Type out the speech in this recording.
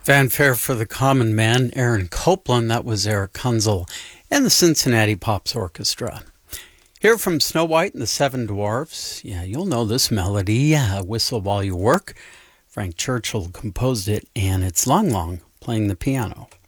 Fanfare for the Common Man, Aaron Copland. That was Eric Kunzel and the Cincinnati Pops Orchestra. Here from Snow White and the Seven Dwarfs. Yeah, you'll know this melody, Whistle While You Work. Frank Churchill composed it, and it's Long Long playing the piano.